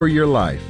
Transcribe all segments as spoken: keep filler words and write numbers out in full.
for your life.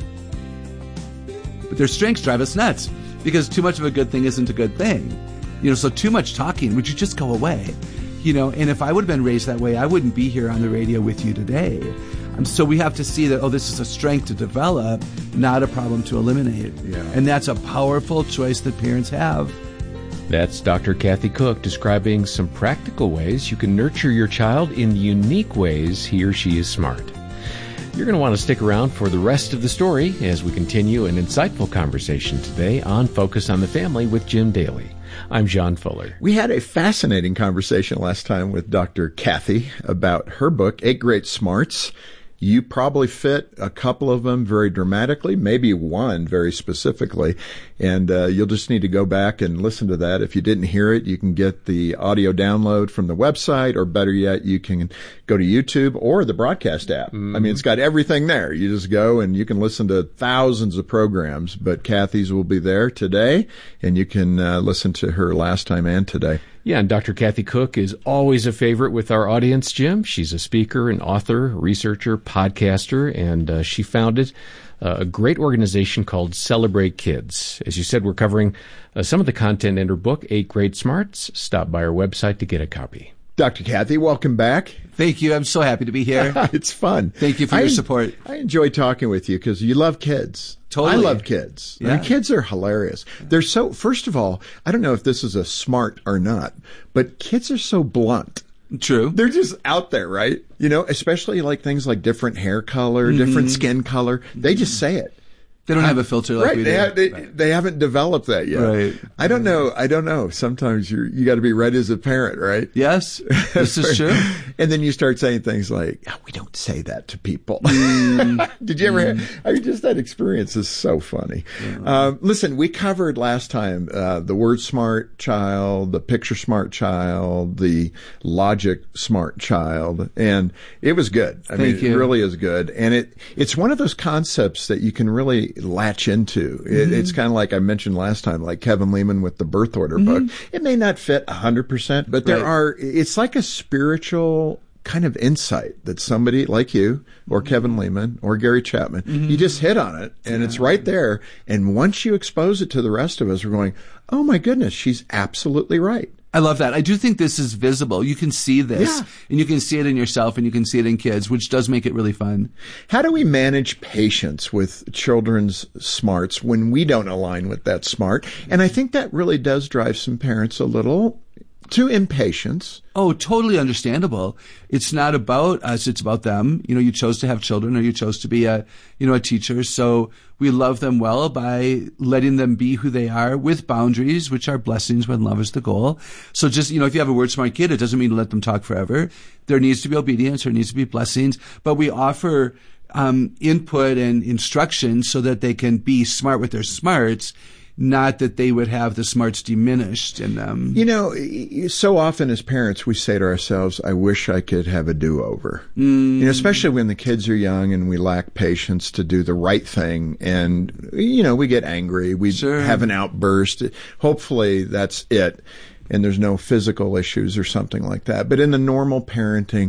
But their strengths drive us nuts because too much of a good thing isn't a good thing. You know, so too much talking, would you just go away? You know, and if I would have been raised that way, I wouldn't be here on the radio with you today. Um, so we have to see that, oh, this is a strength to develop, not a problem to eliminate. Yeah. And that's a powerful choice that parents have. That's Doctor Kathy Cook describing some practical ways you can nurture your child in the unique ways he or she is smart. You're going to want to stick around for the rest of the story as we continue an insightful conversation today on Focus on the Family with Jim Daly. I'm John Fuller. We had a fascinating conversation last time with Doctor Kathy about her book, Eight Great Smarts. You probably fit a couple of them very dramatically, maybe one very specifically, and uh, you'll just need to go back and listen to that. If you didn't hear it, you can get the audio download from the website, or better yet, you can go to YouTube or the broadcast app. Mm-hmm. I mean, it's got everything there. You just go and you can listen to thousands of programs, but Kathy's will be there today, and you can uh, listen to her last time and today. Yeah, and Doctor Kathy Cook is always a favorite with our audience, Jim. She's a speaker, an author, researcher, podcaster, and uh, she founded uh, a great organization called Celebrate Kids. As you said, we're covering uh, some of the content in her book, Eight Great Smarts. Stop by our website to get a copy. Doctor Kathy, welcome back. Thank you. I'm so happy to be here. It's fun. Thank you for I, your support. I enjoy talking with you because you love kids. Totally. I love kids. Yeah. I mean, kids are hilarious. They're so, first of all, I don't know if this is a smart or not, but kids are so blunt. True. They're just out there, right? You know, especially like things like different hair color, mm-hmm. different skin color. They just say it. They don't have a filter like right. we do. They, have, they, right. they haven't developed that yet. Right. I don't know. I don't know. Sometimes you you got to be ready as a parent, right? Yes, this is true. And then you start saying things like, oh, we don't say that to people. Mm. Did you ever mm. have, I mean, just that experience is so funny. Yeah. Um, listen, we covered last time uh, the word smart child, the picture smart child, the logic smart child, and it was good. I Thank mean, you. It really is good. And it it's one of those concepts that you can really latch into. It, Mm-hmm. It's kind of like I mentioned last time, like Kevin Leman with the birth order Mm-hmm. book. It may not fit one hundred percent, but there Right. are, it's like a spiritual kind of insight that somebody like you or Kevin Leman or Gary Chapman, mm-hmm. you just hit on it and yeah. it's right there. And once you expose it to the rest of us, we're going, oh my goodness, she's absolutely right. I love that. I do think this is visible. You can see this, yeah. and you can see it in yourself, and you can see it in kids, which does make it really fun. How do we manage patience with children's smarts when we don't align with that smart? And I think that really does drive some parents a little to impatience. Oh, totally understandable. It's not about us, it's about them. You know, you chose to have children, or you chose to be a, you know, a teacher. So we love them well by letting them be who they are with boundaries, which are blessings when love is the goal. So just, you know, if you have a word smart kid, it doesn't mean to let them talk forever. There needs to be obedience, there needs to be blessings, but we offer um input and instruction so that they can be smart with their smarts. Not that they would have the smarts diminished in them. You know, so often as parents, we say to ourselves, I wish I could have a do-over. Mm. You know, especially when the kids are young and we lack patience to do the right thing. And, you know, we get angry. We sure. have an outburst. Hopefully that's it. And there's no physical issues or something like that. But in the normal parenting,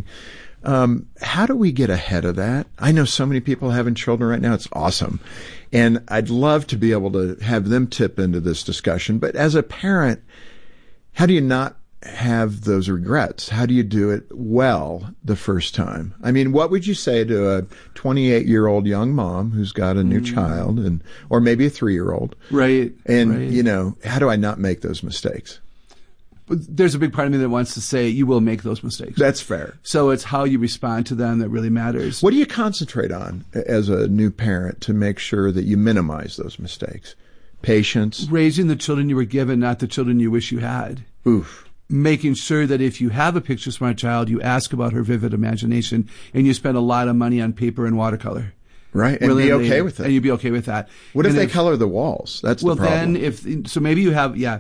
Um, how do we get ahead of that? I know so many people having children right now. It's awesome. And I'd love to be able to have them tip into this discussion. But as a parent, how do you not have those regrets? How do you do it well the first time? I mean, what would you say to a twenty-eight-year-old young mom who's got a new mm. child, and or maybe a three-year-old? Right. And, right. you know, how do I not make those mistakes? There's a big part of me that wants to say you will make those mistakes. That's fair. So it's how you respond to them that really matters. What do you concentrate on as a new parent to make sure that you minimize those mistakes? Patience? Raising the children you were given, not the children you wish you had. Oof. Making sure that if you have a picture smart child, you ask about her vivid imagination, and you spend a lot of money on paper and watercolor. Right, and really, be okay with it. And you'd be okay with that. What if and they if, color the walls? That's well, the problem. Well, then, if so maybe you have, yeah,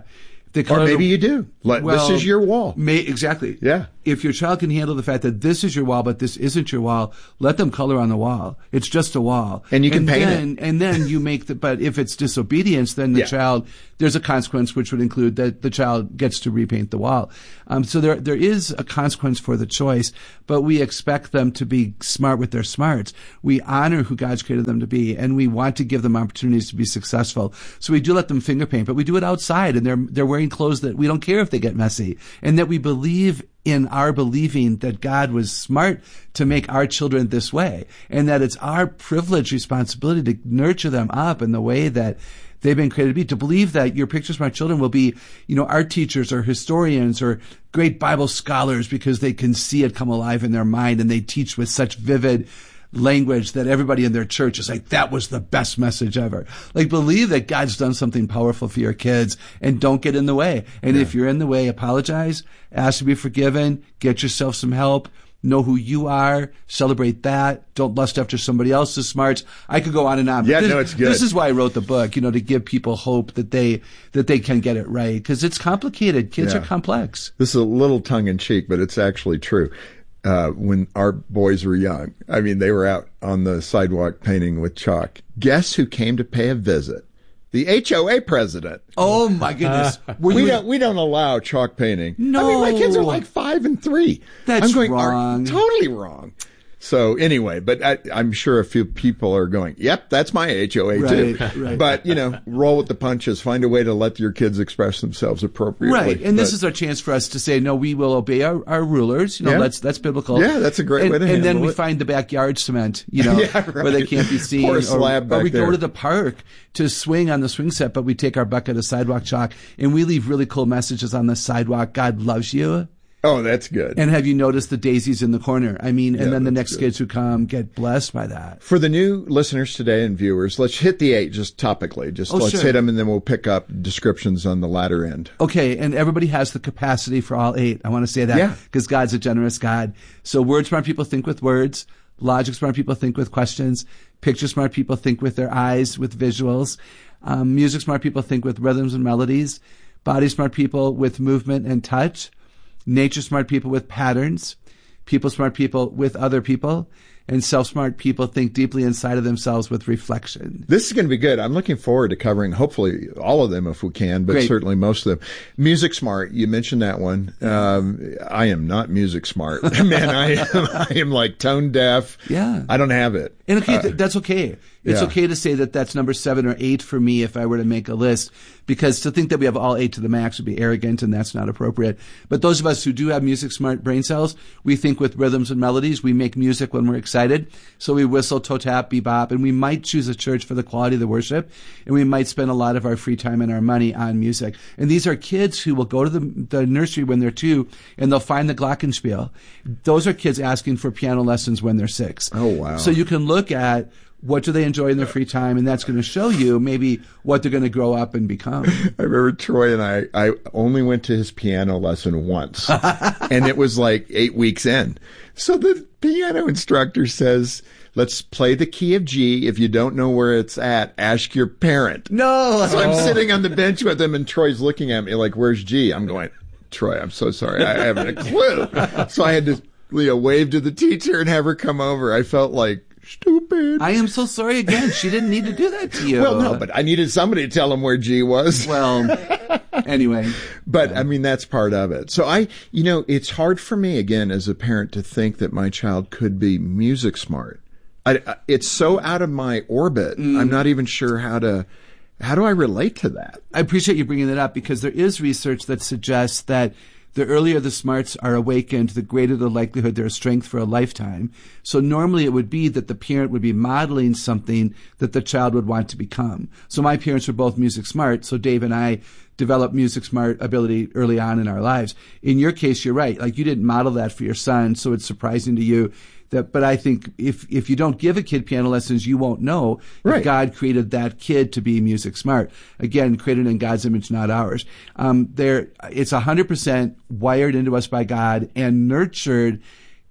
They Or maybe you do. Let, well, this is your wall. May, exactly. Yeah. If your child can handle the fact that this is your wall, but this isn't your wall, let them color on the wall. It's just a wall. And you can paint then, it. And then you make the, but if it's disobedience, then the Yeah. child, there's a consequence which would include that the child gets to repaint the wall. Um, so there, there is a consequence for the choice, but we expect them to be smart with their smarts. We honor who God's created them to be, and we want to give them opportunities to be successful. So we do let them finger paint, but we do it outside, and they're, they're wearing clothes that we don't care if they get messy, and that we believe in our believing that God was smart to make our children this way, and that it's our privileged responsibility to nurture them up in the way that they've been created to be, to believe that your Picture Smart children will be, you know, art teachers or historians or great Bible scholars because they can see it come alive in their mind, and they teach with such vivid language that everybody in their church is like, that was the best message ever. Like, believe that God's done something powerful for your kids, and don't get in the way. And yeah. if you're in the way, apologize, ask to be forgiven, get yourself some help, know who you are, celebrate that, don't lust after somebody else's smarts. I could go on and on. Yeah, this, no, it's good. This is why I wrote the book, you know, to give people hope that they, that they can get it right. Because it's complicated. Kids Yeah. are complex. This is a little tongue in cheek, but it's actually true. Uh, when our boys were young, I mean, they were out on the sidewalk painting with chalk. Guess who came to pay a visit? The H O A president. Oh my goodness! Were we you don't we don't allow chalk painting. No, I mean, my kids are like five and three. That's I'm going, wrong. Totally wrong. So anyway, but I, I'm sure a few people are going, yep, that's my H O A too. Right, right. But, you know, roll with the punches. Find a way to let your kids express themselves appropriately. Right, and but, this is our chance for us to say, no, we will obey our, our rulers. You know, Yeah. that's that's biblical. Yeah, that's a great and, way to And then handle we it. find the backyard cement, you know, Yeah, right. where they can't be seen. Pour a or, slab or back we there. go to the park to swing on the swing set, but we take our bucket of sidewalk chalk and we leave really cool messages on the sidewalk. God loves you. Oh, that's good. And have you noticed the daisies in the corner? I mean, and Yeah, then the that's next good. kids who come get blessed by that. For the new listeners today and viewers, let's hit the eight just topically. Just Oh, let's sure. hit them, and then we'll pick up descriptions on the latter end. Okay, and everybody has the capacity for all eight. I want to say that Yeah. because God's a generous God. So word smart people think with words. Logic smart people think with questions. Picture smart people think with their eyes, with visuals. Um, music smart people think with rhythms and melodies. Body smart people with movement and touch. Nature smart people with patterns. People smart people with other people. And self-smart people think deeply inside of themselves with reflection. This is going to be good. I'm looking forward to covering hopefully all of them if we can, but Great. certainly most of them. Music smart, you mentioned that one. Um, I am not music smart. Man, I am, I am like tone deaf. Yeah. I don't have it. And okay, Uh, th- that's okay. It's yeah. okay to say that that's number seven or eight for me if I were to make a list, because to think that we have all eight to the max would be arrogant, and that's not appropriate. But those of us who do have music smart brain cells, we think with rhythms and melodies. We make music when we're excited. So we whistle, toe tap, bebop, and we might choose a church for the quality of the worship, and we might spend a lot of our free time and our money on music. And these are kids who will go to the, the nursery when they're two, and they'll find the glockenspiel. Those are kids asking for piano lessons when they're six. Oh, wow. So you can look at what do they enjoy in their free time, and that's going to show you maybe what they're going to grow up and become. I remember Troy and I, I only went to his piano lesson once, and it was like eight weeks in. So the piano instructor says, let's play the key of G. If you don't know where it's at, ask your parent. No! So I'm sitting on the bench with him, and Troy's looking at me like, where's G? I'm going, Troy, I'm so sorry. I haven't a clue. So I had to, you know, wave to the teacher and have her come over. I felt like, stupid. I am so sorry again. She didn't need to do that to you. Well, no, but I needed somebody to tell him where G was. Well, anyway. But I mean, that's part of it. So I, you know, it's hard for me again as a parent to think that my child could be music smart. I, I, it's so out of my orbit. Mm. I'm not even sure how to, how do I relate to that? I appreciate you bringing that up, because there is research that suggests that the earlier the smarts are awakened, the greater the likelihood there's strength for a lifetime. So normally it would be that the parent would be modeling something that the child would want to become. So my parents were both music smart, so Dave and I developed music smart ability early on in our lives. In your case, you're right. Like, you didn't model that for your son, so it's surprising to you. That, but I think if if you don't give a kid piano lessons, you won't know Right. if God created that kid to be music smart. Again, created in God's image, not ours. Um, there, it's a hundred percent wired into us by God and nurtured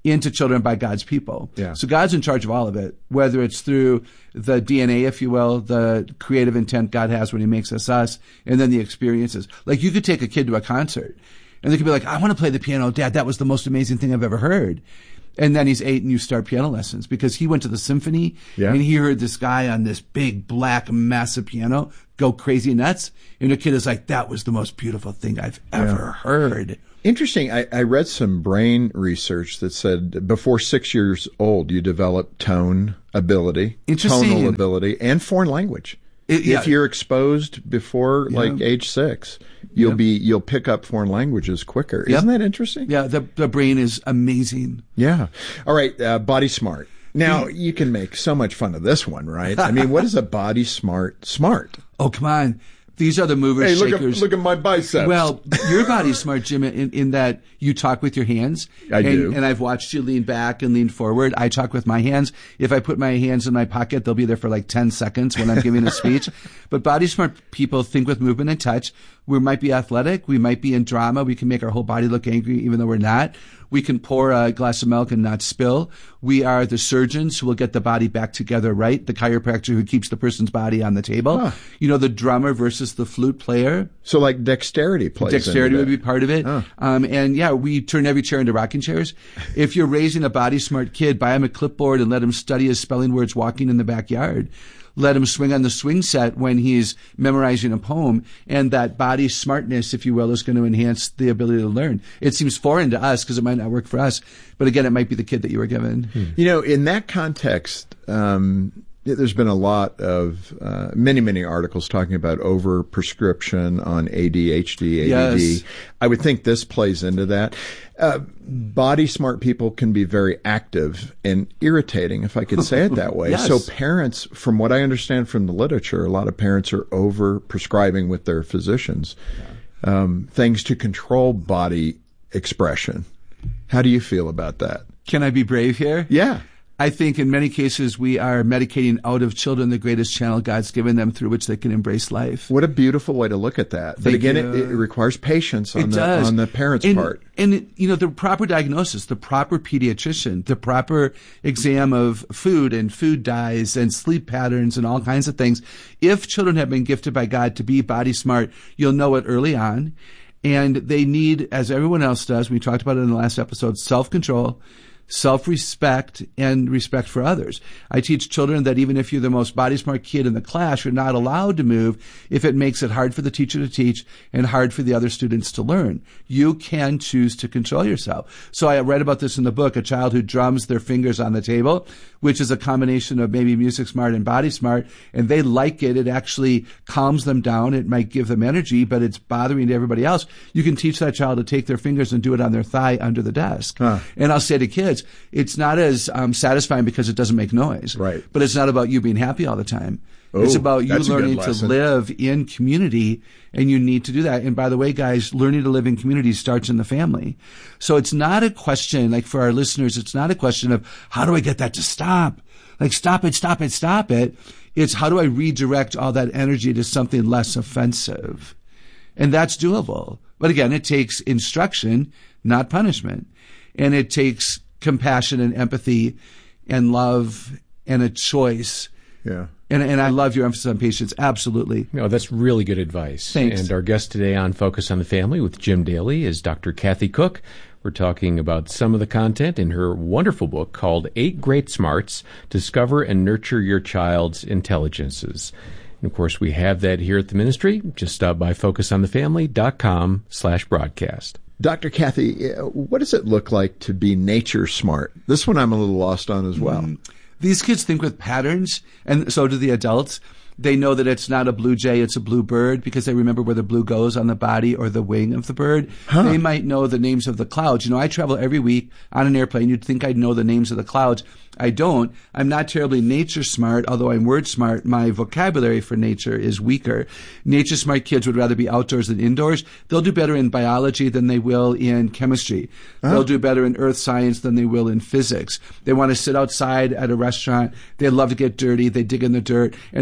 into children by God's people. Yeah. So God's in charge of all of it, whether it's through the D N A, if you will, the creative intent God has when he makes us us, and then the experiences. Like you could take a kid to a concert and they could be like, I want to play the piano. Dad, that was the most amazing thing I've ever heard. And then he's eight and you start piano lessons because he went to the symphony yeah. and he heard this guy on this big, black, massive piano go crazy nuts. And the kid is like, that was the most beautiful thing I've ever yeah. heard. Interesting. I, I read some brain research that said before six years old, you develop tone ability, tonal ability, and foreign language. It, yeah. If you're exposed before yeah. like age six, you'll yep. be you'll pick up foreign languages quicker. Yep. Isn't that interesting? Yeah, the the brain is amazing. Yeah. All right, uh, Body Smart. Now you can make so much fun of this one, right? I mean, what is a Body Smart smart? Oh, come on. These are the movers, hey, look shakers. At, look at my biceps. Well, your body's smart, Jim, in, in that you talk with your hands. I and, do. And I've watched you lean back and lean forward. I talk with my hands. If I put my hands in my pocket, they'll be there for like ten seconds when I'm giving a speech. But body smart people think with movement and touch. We might be athletic. We might be in drama. We can make our whole body look angry even though we're not. We can pour a glass of milk and not spill. We are the surgeons who will get the body back together right, the chiropractor who keeps the person's body on the table. Huh. You know, the drummer versus the flute player. So like dexterity plays Dexterity into would that. be part of it. Huh. Um, and yeah, we turn every chair into rocking chairs. If you're raising a body smart kid, buy him a clipboard and let him study his spelling words walking in the backyard. Let him swing on the swing set when he's memorizing a poem, and that body smartness, if you will, is going to enhance the ability to learn. It seems foreign to us because it might not work for us, but again, it might be the kid that you were given. Hmm. You know, in that context, um, there's been a lot of uh, many, many articles talking about over prescription on A D H D, A D D. Yes. I would think this plays into that. Uh, body smart people can be very active and irritating, if I could say it that way. Yes. So parents, from what I understand from the literature, a lot of parents are over prescribing with their physicians um, things to control body expression. How do you feel about that? Can I be brave here? Yeah. I think in many cases we are medicating out of children the greatest channel God's given them through which they can embrace life. What a beautiful way to look at that. But Thank again, you. it, it requires patience on It the does. on the parents' and, part. And, it, you know, the proper diagnosis, the proper pediatrician, the proper exam of food and food dyes and sleep patterns and all kinds of things. If children have been gifted by God to be body smart, you'll know it early on. And they need, as everyone else does, we talked about it in the last episode, self-control, self-respect, and respect for others. I teach children that even if you're the most body smart kid in the class, you're not allowed to move if it makes it hard for the teacher to teach and hard for the other students to learn. You can choose to control yourself. So I read about this in the book, a child who drums their fingers on the table, which is a combination of maybe music smart and body smart, and they like it. It actually calms them down. It might give them energy, but it's bothering to everybody else. You can teach that child to take their fingers and do it on their thigh under the desk. Huh. And I'll say to kids, it's not as um, satisfying because it doesn't make noise. Right. But it's not about you being happy all the time. Oh, it's about you that's a good learning to lesson. live in community, and you need to do that. And by the way, guys, learning to live in community starts in the family. So it's not a question, like for our listeners, it's not a question of how do I get that to stop? Like stop it, stop it, stop it. It's how do I redirect all that energy to something less offensive? And that's doable. But again, it takes instruction, not punishment. And it takes compassion and empathy and love and a choice. Yeah. And, and I love your emphasis on patience. Absolutely. No, that's really good advice. Thanks. And our guest today on Focus on the Family with Jim Daly is Doctor Kathy Cook. We're talking about some of the content in her wonderful book called Eight Great Smarts, Discover and Nurture Your Child's Intelligences. And of course, we have that here at the ministry. Just stop by focusonthefamily.com slash broadcast. Doctor Kathy, what does it look like to be nature smart? This one I'm a little lost on as well. Mm. These kids think with patterns, and so do the adults. They know that it's not a blue jay, it's a blue bird because they remember where the blue goes on the body or the wing of the bird. Huh. They might know the names of the clouds. You know, I travel every week on an airplane. You'd think I'd know the names of the clouds. I don't. I'm not terribly nature smart, although I'm word smart. My vocabulary for nature is weaker. Nature smart kids would rather be outdoors than indoors. They'll do better in biology than they will in chemistry. Huh. They'll do better in earth science than they will in physics. They want to sit outside at a restaurant. They love to get dirty. They dig in the dirt, and they'll run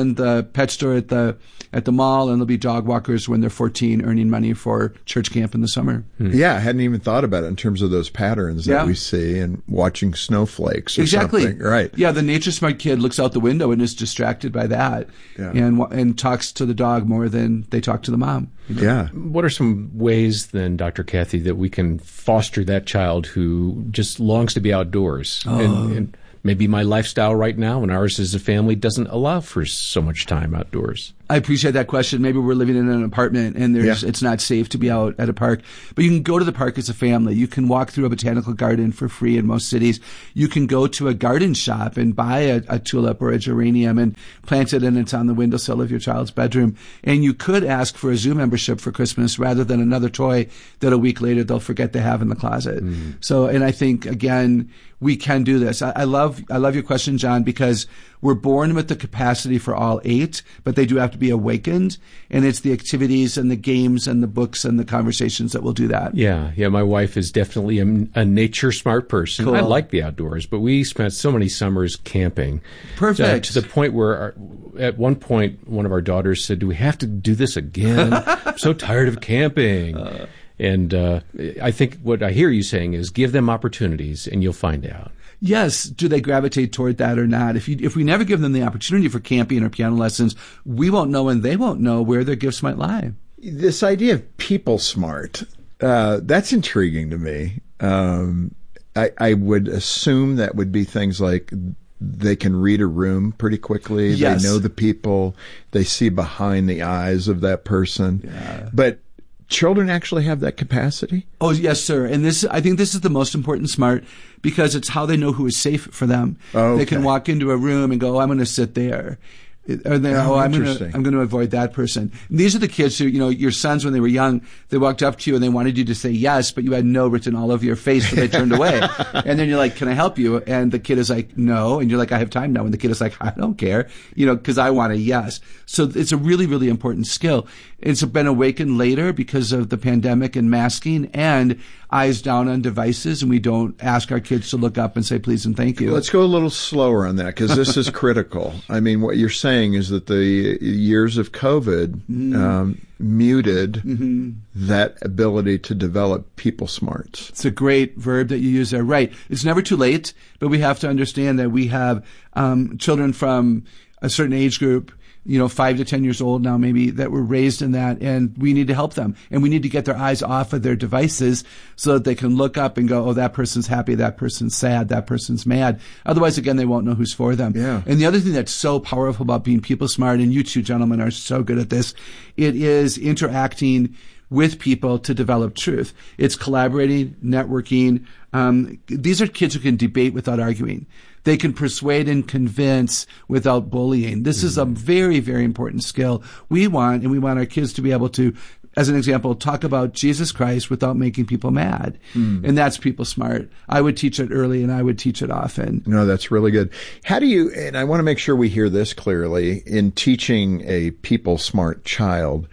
run the pet store at the at the mall, and they'll be dog walkers when they're fourteen, earning money for church camp in the summer. Hmm. Yeah, I hadn't even thought about it in terms of those patterns that yeah. we see and watching snowflakes or exactly. something. Right. Yeah, the nature smart kid looks out the window and is distracted by that, yeah. and and talks to the dog more than they talk to the mom. You know? Yeah. What are some ways then, Doctor Kathy, that we can foster that child who just longs to be outdoors? Oh. And, and maybe my lifestyle right now and ours as a family doesn't allow for so much time outdoors. I appreciate that question. Maybe we're living in an apartment and there's yeah. it's not safe to be out at a park. But you can go to the park as a family. You can walk through a botanical garden for free in most cities. You can go to a garden shop and buy a, a tulip or a geranium and plant it, and it's on the windowsill of your child's bedroom. And you could ask for a zoo membership for Christmas rather than another toy that a week later they'll forget to have in the closet. Mm. So, and I think, again, we can do this. I, I love I love your question, John, because we're born with the capacity for all eight, but they do have to be awakened. And it's the activities and the games and the books and the conversations that will do that. Yeah, yeah. My wife is definitely a, a nature smart person. Cool. I like the outdoors, but we spent so many summers camping. Perfect. Uh, to the point where our, at one point, one of our daughters said, "Do we have to do this again? I'm so tired of camping." Uh, And uh, I think what I hear you saying is give them opportunities and you'll find out. Yes. Do they gravitate toward that or not? If you, if we never give them the opportunity for camping or piano lessons, we won't know and they won't know where their gifts might lie. This idea of people smart, uh, that's intriguing to me. Um, I, I would assume that would be things like they can read a room pretty quickly. Yes. They know the people. They see behind the eyes of that person. Yeah. But children actually have that capacity? Oh, yes, sir. And this, I think this is the most important smart because it's how they know who is safe for them. Okay. They can walk into a room and go, oh, I'm going to sit there. Or they, oh, oh, I'm going to, I'm going to avoid that person. And these are the kids who, you know, your sons when they were young, they walked up to you and they wanted you to say yes, but you had no written all over your face, so they turned away. And then you're like, can I help you? And the kid is like, no. And you're like, I have time now. And the kid is like, I don't care, you know, because I want a yes. So it's a really, really important skill. It's been awakened later because of the pandemic and masking and eyes down on devices, and we don't ask our kids to look up and say please and thank you. Let's go a little slower on that because this is critical. I mean, what you're saying is that the years of COVID mm. um, muted mm-hmm. that ability to develop people smarts. It's a great verb that you use there. Right. It's never too late, but we have to understand that we have um, children from a certain age group, you know, five to ten years old now maybe, that were raised in that, and we need to help them. And we need to get their eyes off of their devices so that they can look up and go, oh, that person's happy, that person's sad, that person's mad. Otherwise, again, they won't know who's for them. Yeah. And the other thing that's so powerful about being people smart, and you two gentlemen are so good at this, it is interacting with people to develop truth. It's collaborating, networking. Um, these are kids who can debate without arguing. They can persuade and convince without bullying. This mm-hmm. is a very, very important skill. We want, and we want our kids to be able to, as an example, talk about Jesus Christ without making people mad. Mm. And that's people smart. I would teach it early and I would teach it often. No, that's really good. How do you, and I want to make sure we hear this clearly, in teaching a people smart child,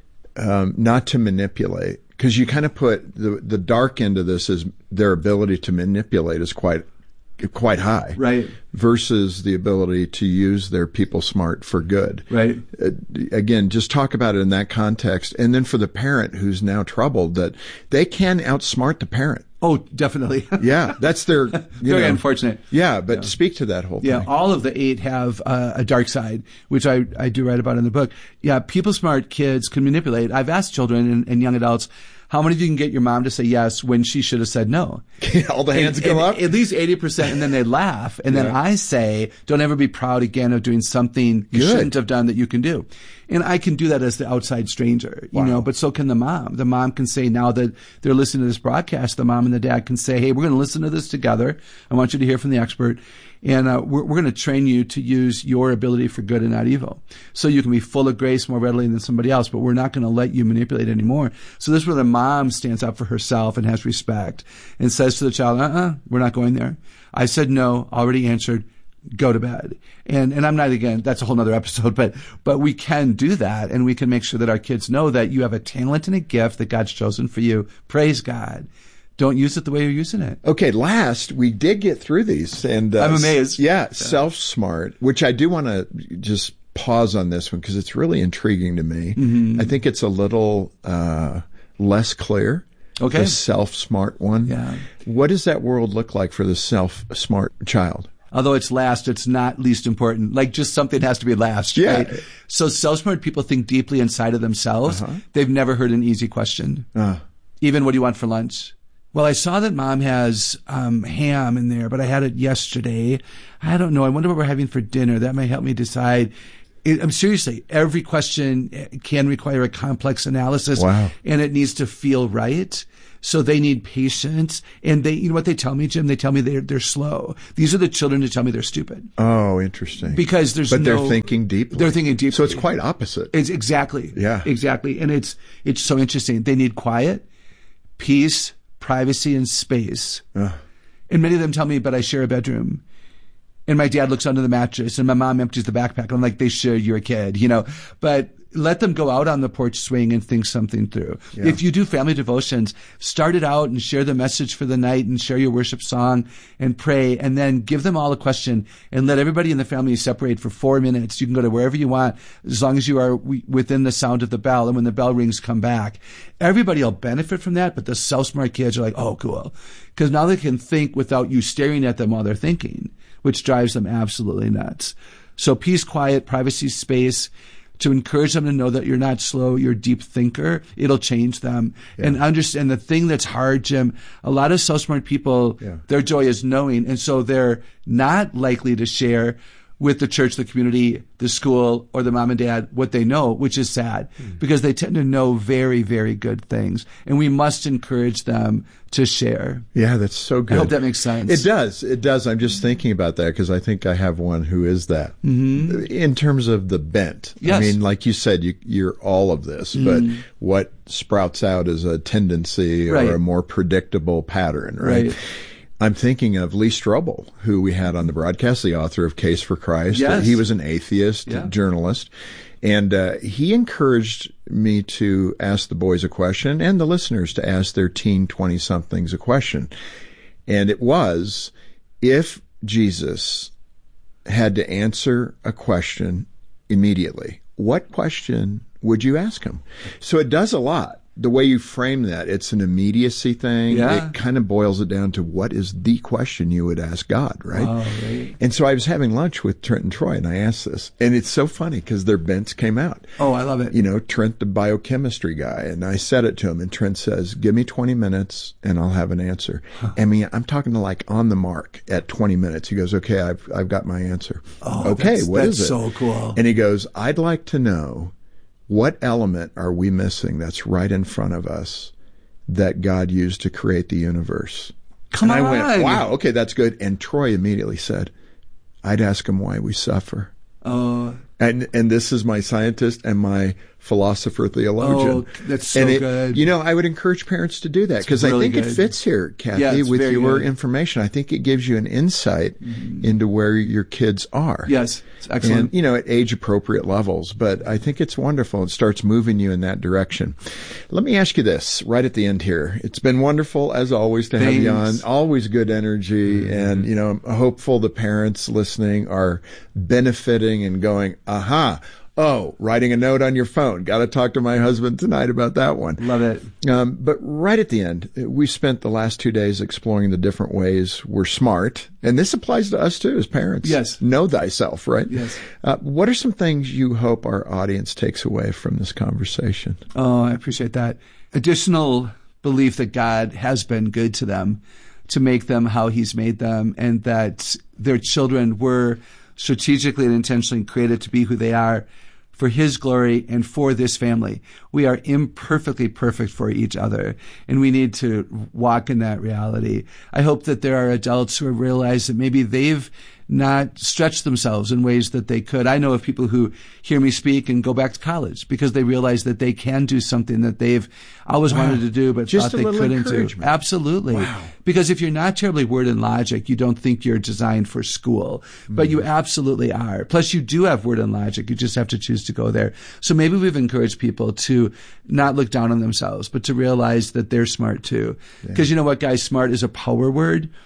um, not to manipulate, because you kind of put the, the dark end of this is their ability to manipulate is quite quite high, right? Versus the ability to use their people smart for good, right? Uh, again, just talk about it in that context, and then for the parent who's now troubled, that they can outsmart the parent. Oh, definitely. Yeah, that's their you very know, unfortunate. Yeah, but yeah. speak to that whole yeah, thing. Yeah, all of the eight have uh, a dark side, which I I do write about in the book. Yeah, people smart kids can manipulate. I've asked children and, and young adults, how many of you can get your mom to say yes when she should have said no? All the hands and, go and up? At least eighty percent, and then they laugh. And yeah. then I say, don't ever be proud again of doing something you Good. shouldn't have done that you can do. And I can do that as the outside stranger, you wow. know, but so can the mom. The mom can say, now that they're listening to this broadcast, the mom and the dad can say, hey, we're going to listen to this together. I want you to hear from the expert. And uh, we're, we're going to train you to use your ability for good and not evil. So you can be full of grace more readily than somebody else, but we're not going to let you manipulate anymore. So this is where the mom stands up for herself and has respect and says to the child, uh-uh, we're not going there. I said no, already answered, go to bed. And and I'm not, again, that's a whole nother episode, but but we can do that, and we can make sure that our kids know that you have a talent and a gift that God's chosen for you. Praise God. Don't use it the way you're using it. Okay, last, we did get through these. and uh, I'm amazed. Yeah, self-smart, which I do want to just pause on this one because it's really intriguing to me. Mm-hmm. I think it's a little uh, less clear. Okay. The self-smart one. Yeah. What does that world look like for the self-smart child? Although it's last, it's not least important. Like just something has to be last, Yeah. right? So self-smart people think deeply inside of themselves. Uh-huh. They've never heard an easy question. Uh, Even, what do you want for lunch? Well, I saw that Mom has um, ham in there, but I had it yesterday. I don't know. I wonder what we're having for dinner. That might help me decide. It, I'm seriously, every question can require a complex analysis. Wow. And it needs to feel right. So they need patience. And they, you know what they tell me, Jim? They tell me they're, they're slow. These are the children who tell me they're stupid. oh, interesting. Because there's but no. they're thinking deeply. They're thinking deeply. So it's quite opposite. It's exactly. Yeah. Exactly. And it's, it's so interesting. They need quiet, peace, privacy, and space. Uh, And many of them tell me, but I share a bedroom. And my dad looks under the mattress and my mom empties the backpack. I'm like, they should, you're a kid, you know. But let them go out on the porch swing and think something through. Yeah. If you do family devotions, start it out and share the message for the night and share your worship song and pray, and then give them all a question and let everybody in the family separate for four minutes. You can go to wherever you want as long as you are w- within the sound of the bell. And when the bell rings, come back. Everybody will benefit from that, but the self-smart kids are like, oh, cool. Because now they can think without you staring at them while they're thinking, which drives them absolutely nuts. So peace, quiet, privacy, space, to encourage them to know that you're not slow, you're a deep thinker. It'll change them. Yeah. And understand the thing that's hard, Jim, a lot of self-smart people, Yeah. their joy is knowing. And so they're not likely to share with the church, the community, the school, or the mom and dad what they know, which is sad mm. because they tend to know very, very good things. And we must encourage them to share. yeah, that's so good. I hope that makes sense. It does. It does. I'm just thinking about that because I think I have one who is that. Mm-hmm. In terms of the bent. Yes. I mean, like you said, you, you're all of this, Mm-hmm. but what sprouts out is a tendency Right. or a more predictable pattern, right? Right. I'm thinking of Lee Strobel, who we had on the broadcast, the author of Case for Christ. Yes. He was an atheist Yeah. journalist. And uh, he encouraged me to ask the boys a question and the listeners to ask their teen twenty-somethings a question. And it was, if Jesus had to answer a question immediately, what question would you ask him? So it does a lot. The way you frame that, it's an immediacy thing. Yeah. It kind of boils it down to what is the question you would ask God, right? Oh, right. And so I was having lunch with Trent and Troy, and I asked this. And it's so funny because their bents came out. Oh, I love it. You know, Trent, the biochemistry guy, and I said it to him, and Trent says, give me twenty minutes, and I'll have an answer. Huh. I mean, I'm talking to like on the mark at twenty minutes. He goes, okay, I've I've got my answer. Oh, okay, that's, what that's is it? so cool. And he goes, I'd like to know, what element are we missing that's right in front of us that God used to create the universe? Come and on. I went, wow, okay, that's good. And Troy immediately said, I'd ask him why we suffer. Oh, And and this is my scientist and my philosopher theologian. Oh, that's so and it, good. You know, I would encourage parents to do that because really I think good. it fits here, Kathy, Yeah, it's with very your good. information. I think it gives you an insight mm-hmm. into where your kids are. Yes, it's excellent. And, you know, at age appropriate levels. But I think it's wonderful. It starts moving you in that direction. Let me ask you this right at the end here. It's been wonderful, as always, to Thanks. have you on. Always good energy. Mm-hmm. And, you know, I'm hopeful the parents listening are benefiting and going, aha. Oh, writing a note on your phone. Got to talk to my husband tonight about that one. Love it. Um, but right at the end, we spent the last two days exploring the different ways we're smart. And this applies to us too as parents. Yes. Know thyself, right? Yes. Uh, what are some things you hope our audience takes away from this conversation? Oh, I appreciate that. Additional belief that God has been good to them, to make them how he's made them, and that their children were strategically and intentionally created to be who they are for his glory and for this family. We are imperfectly perfect for each other, and we need to walk in that reality. I hope that there are adults who have realized that maybe they've not stretched themselves in ways that they could. I know of people who hear me speak and go back to college because they realize that they can do something that they've always Wow. wanted to do but Just thought a they little couldn't do. encouragement. Absolutely. Wow. Because if you're not terribly word and logic, you don't think you're designed for school. But you absolutely are. Plus, you do have word and logic. You just have to choose to go there. So maybe we've encouraged people to not look down on themselves, but to realize that they're smart too. Because you know what, guys? Smart is a power word.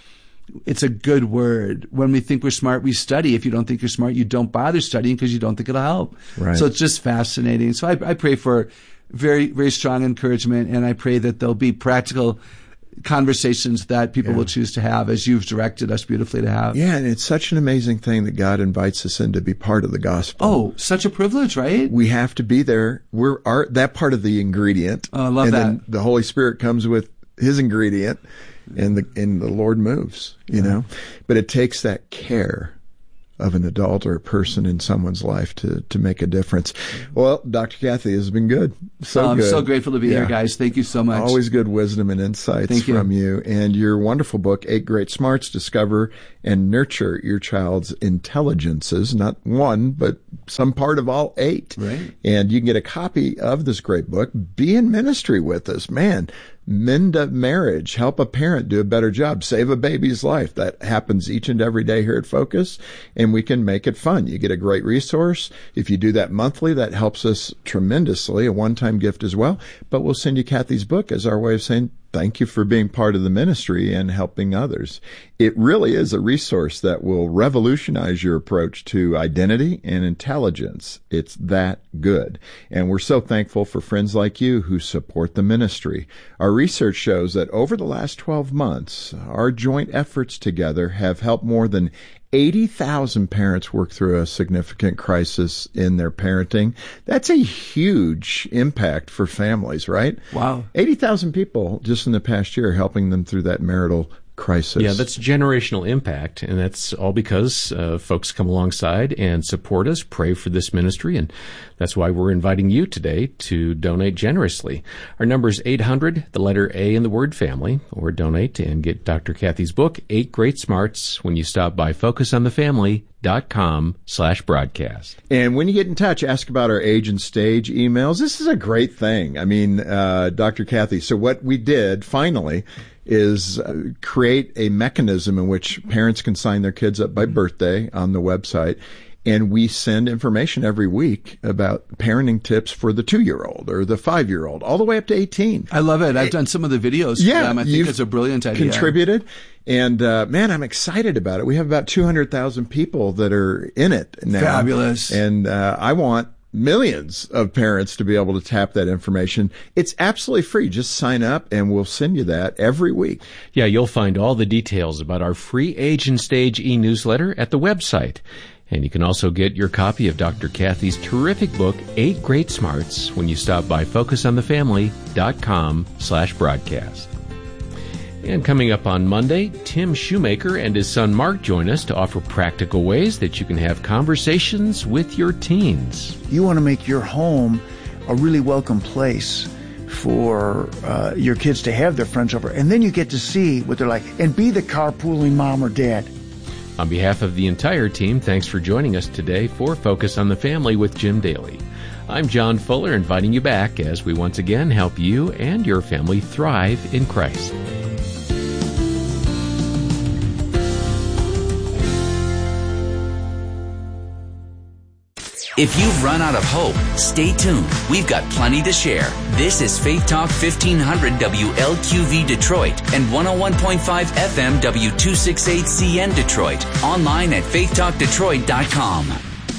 it's a good word. When we think we're smart, we study. If you don't think you're smart, you don't bother studying because you don't think it'll help. Right. So it's just fascinating. So I, I pray for very, very strong encouragement, and I pray that there'll be practical conversations that people yeah. will choose to have, as you've directed us beautifully to have. Yeah, and it's such an amazing thing that God invites us in to be part of the gospel. Oh, such a privilege, right? We have to be there. We're our, that part of the ingredient. Oh, I love and that. And then the Holy Spirit comes with his ingredient, and the and the Lord moves, you know. But it takes that care of an adult or a person in someone's life to to make a difference. Well, Doctor Cathy has been good. So oh, I'm good. so grateful to be yeah. here, guys. Thank you so much. Always good wisdom and insights Thank from you. you. And your wonderful book, Eight Great Smarts, Discover and Nurture Your Child's Intelligences. Not one, but some part of all eight. Right. And you can get a copy of this great book. Be in ministry with us. Man, mend a marriage, help a parent do a better job, save a baby's life. That happens each and every day here at Focus, and we can make it fun. You get a great resource. If you do that monthly, that helps us tremendously, a one-time gift as well. But we'll send you Cathy's book as our way of saying thank you for being part of the ministry and helping others. It really is a resource that will revolutionize your approach to identity and intelligence. It's that good. And we're so thankful for friends like you who support the ministry. Our research shows that over the last twelve months, our joint efforts together have helped more than eighty thousand parents work through a significant crisis in their parenting. That's a huge impact for families, right? Wow. eighty thousand people just in the past year helping them through that marital crisis. Yeah, that's generational impact, and that's all because uh, folks come alongside and support us, pray for this ministry, and that's why we're inviting you today to donate generously. Our number is eight hundred, the letter A in the word family, or donate and get Doctor Cathy's book, Eight Great Smarts, when you stop by focus on the family dot com slash broadcast. And when you get in touch, ask about our age and stage emails. This is a great thing. I mean, uh, Doctor Cathy, so what we did finally is uh, create a mechanism in which parents can sign their kids up by birthday on the website. And we send information every week about parenting tips for the two-year-old or the five-year-old, all the way up to eighteen. I love it. I've done some of the videos yeah, for them. I think it's a brilliant idea. Contributed. And, uh, man, I'm excited about it. We have about two hundred thousand people that are in it now. Fabulous. And uh, I want millions of parents to be able to tap that information. It's absolutely free. Just sign up and we'll send you that every week. Yeah, you'll find all the details about our free Age and Stage e-newsletter at the website. And you can also get your copy of Doctor Cathy's terrific book, Eight Great Smarts, when you stop by focus on the family dot com slash broadcast. And coming up on Monday, Tim Shoemaker and his son Mark join us to offer practical ways that you can have conversations with your teens. You want to make your home a really welcome place for uh, your kids to have their friends over. And then you get to see what they're like and be the carpooling mom or dad. On behalf of the entire team, thanks for joining us today for Focus on the Family with Jim Daly. I'm John Fuller, inviting you back as we once again help you and your family thrive in Christ. If you've run out of hope, stay tuned. We've got plenty to share. This is Faith Talk fifteen hundred W L Q V Detroit and one oh one point five F M W two sixty-eight C N Detroit. Online at faith talk detroit dot com.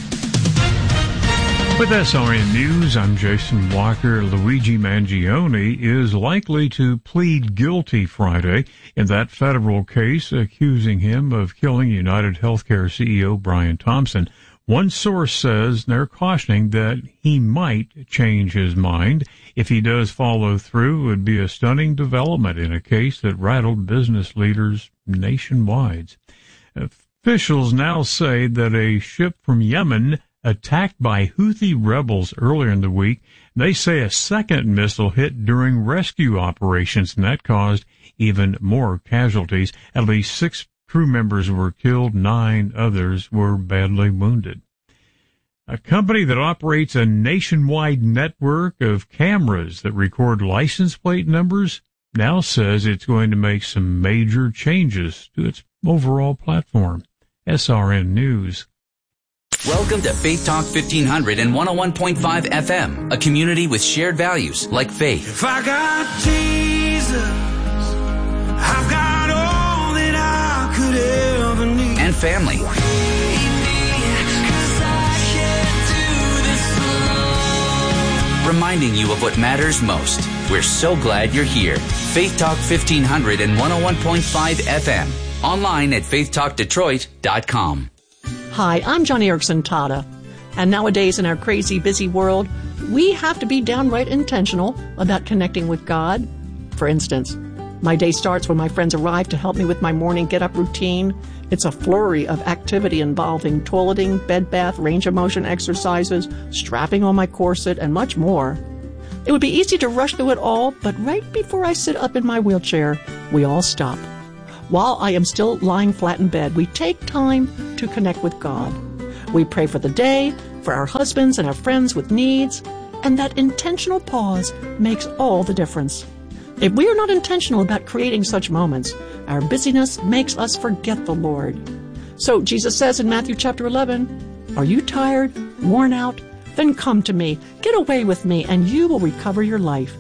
With S R N News, I'm Jason Walker. Luigi Mangione is likely to plead guilty Friday in that federal case accusing him of killing United Healthcare C E O Brian Thompson. One source says they're cautioning that he might change his mind. If he does follow through, it would be a stunning development in a case that rattled business leaders nationwide. Officials now say that a ship from Yemen attacked by Houthi rebels earlier in the week. They say a second missile hit during rescue operations, and that caused even more casualties. At least six crew members were killed, nine others were badly wounded. A company that operates a nationwide network of cameras that record license plate numbers now says it's going to make some major changes to its overall platform. S R N News. Welcome to Faith Talk fifteen hundred and one oh one point five F M, a community with shared values like faith. If I got Jesus, I've got all that I could family. Reminding you of what matters most. We're so glad you're here. Faith Talk fifteen hundred and one oh one point five F M. Online at faith talk detroit dot com. Hi, I'm Johnny Erickson Tada. And nowadays in our crazy, busy world, we have to be downright intentional about connecting with God. For instance, my day starts when my friends arrive to help me with my morning get-up routine. It's a flurry of activity involving toileting, bed bath, range of motion exercises, strapping on my corset, and much more. It would be easy to rush through it all, but right before I sit up in my wheelchair, we all stop. While I am still lying flat in bed, we take time to connect with God. We pray for the day, for our husbands and our friends with needs, and that intentional pause makes all the difference. If we are not intentional about creating such moments, our busyness makes us forget the Lord. So Jesus says in Matthew chapter eleven, "Are you tired, worn out? Then come to me, get away with me, and you will recover your life."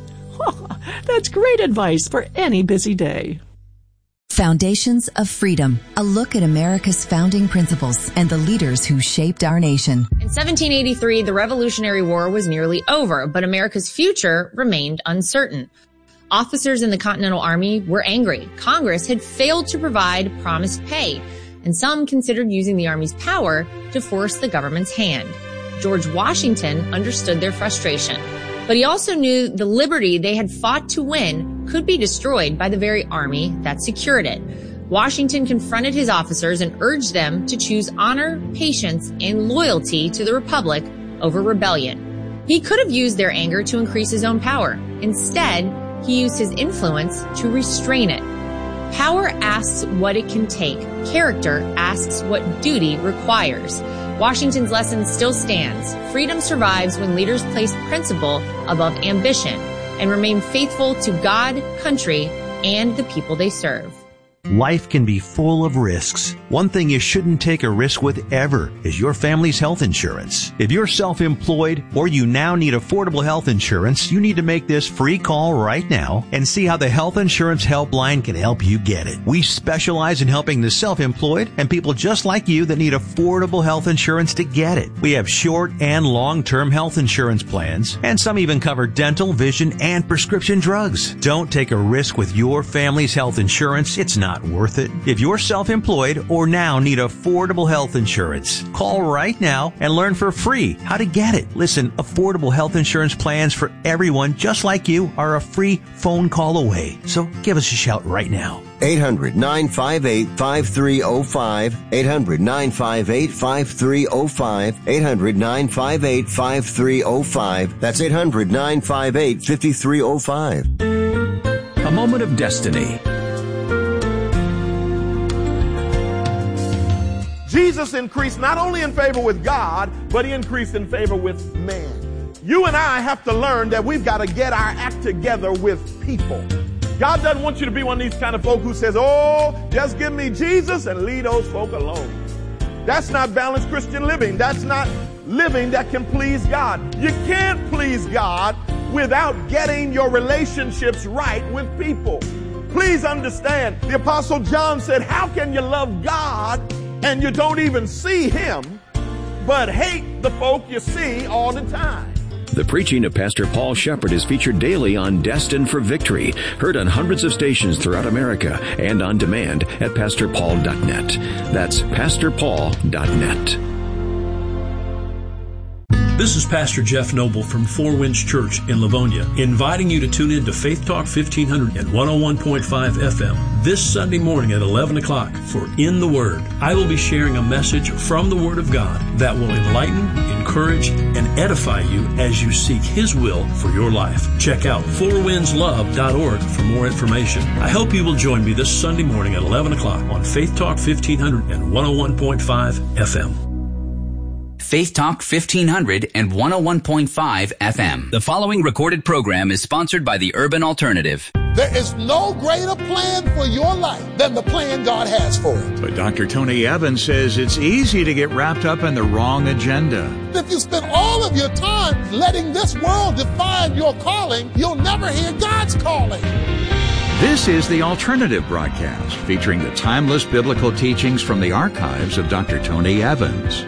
That's great advice for any busy day. Foundations of Freedom, a look at America's founding principles and the leaders who shaped our nation. In seventeen eighty-three, the Revolutionary War was nearly over, but America's future remained uncertain. Officers in the Continental Army were angry. Congress had failed to provide promised pay, and some considered using the Army's power to force the government's hand. George Washington understood their frustration, but he also knew the liberty they had fought to win could be destroyed by the very army that secured it. Washington confronted his officers and urged them to choose honor, patience, and loyalty to the Republic over rebellion. He could have used their anger to increase his own power. Instead, he used his influence to restrain it. Power asks what it can take. Character asks what duty requires. Washington's lesson still stands. Freedom survives when leaders place principle above ambition and remain faithful to God, country, and the people they serve. Life can be full of risks. One thing you shouldn't take a risk with ever is your family's health insurance. If you're self-employed or you now need affordable health insurance, you need to make this free call right now and see how the Health Insurance Helpline can help you get it. We specialize in helping the self-employed and people just like you that need affordable health insurance to get it. We have short and long-term health insurance plans, and some even cover dental, vision, and prescription drugs. Don't take a risk with your family's health insurance. It's not Not worth it. If you're self-employed or now need affordable health insurance, call right now and learn for free how to get it. Listen, affordable health insurance plans for everyone just like you are a free phone call away. So give us a shout right now. eight hundred, nine five eight, five three zero five. eight hundred, nine five eight, five three zero five. eight hundred, nine five eight, five three zero five. That's eight hundred, nine five eight, five three zero five. A moment of destiny. Jesus increased not only in favor with God, but he increased in favor with man. You and I have to learn that we've got to get our act together with people. God doesn't want you to be one of these kind of folk who says, oh, just give me Jesus and leave those folk alone. That's not balanced Christian living. That's not living that can please God. You can't please God without getting your relationships right with people. Please understand, the Apostle John said, how can you love God and you don't even see him, but hate the folk you see all the time? The preaching of Pastor Paul Shepard is featured daily on Destined for Victory, heard on hundreds of stations throughout America and on demand at pastor paul dot net. That's pastor paul dot net. This is Pastor Jeff Noble from Four Winds Church in Livonia, inviting you to tune in to Faith Talk fifteen hundred and one oh one point five F M this Sunday morning at eleven o'clock for In the Word. I will be sharing a message from the Word of God that will enlighten, encourage, and edify you as you seek His will for your life. Check out four winds love dot org for more information. I hope you will join me this Sunday morning at eleven o'clock on Faith Talk fifteen hundred and one oh one point five F M. Faith Talk fifteen hundred and one oh one point five F M. The following recorded program is sponsored by the Urban Alternative. There is no greater plan for your life than the plan God has for it. But Doctor Tony Evans says it's easy to get wrapped up in the wrong agenda. If you spend all of your time letting this world define your calling, you'll never hear God's calling. This is the Alternative Broadcast, featuring the timeless biblical teachings from the archives of Doctor Tony Evans.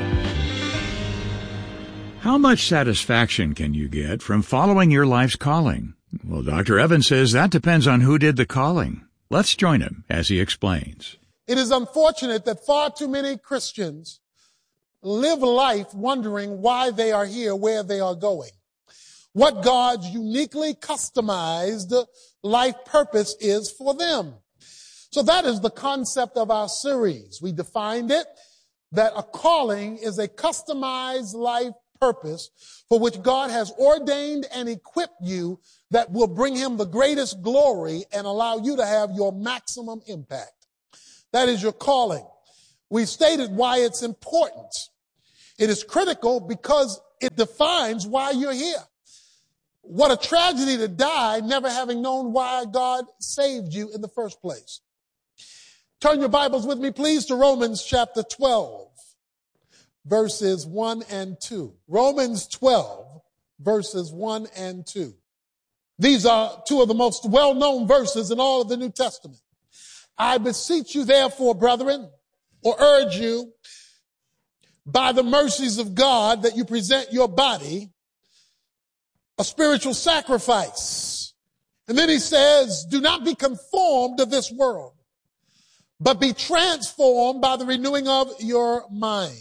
How much satisfaction can you get from following your life's calling? Well, Doctor Evans says that depends on who did the calling. Let's join him as he explains. It is unfortunate that far too many Christians live life wondering why they are here, where they are going, what God's uniquely customized life purpose is for them. So that is the concept of our series. We defined it that a calling is a customized life purpose for which God has ordained and equipped you that will bring him the greatest glory and allow you to have your maximum impact. That is your calling. We stated why it's important. It is critical because it defines why you're here. What a tragedy to die never having known why God saved you in the first place. Turn your Bibles with me, please, to Romans chapter twelve, verses one and two. Romans twelve, verses one and two. These are two of the most well-known verses in all of the New Testament. I beseech you, therefore, brethren, or urge you, by the mercies of God, that you present your body a spiritual sacrifice. And then he says, do not be conformed to this world, but be transformed by the renewing of your mind,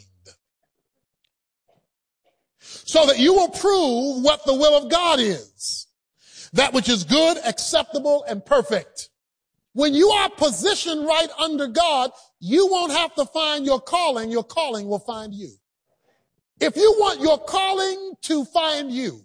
so that you will prove what the will of God is, that which is good, acceptable, and perfect. When you are positioned right under God, you won't have to find your calling. Your calling will find you. If you want your calling to find you,